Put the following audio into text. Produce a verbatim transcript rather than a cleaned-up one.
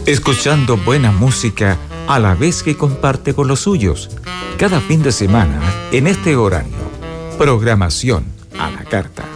escuchando buena música a la vez que comparte con los suyos. Cada fin de semana, en este horario, programación a la carta.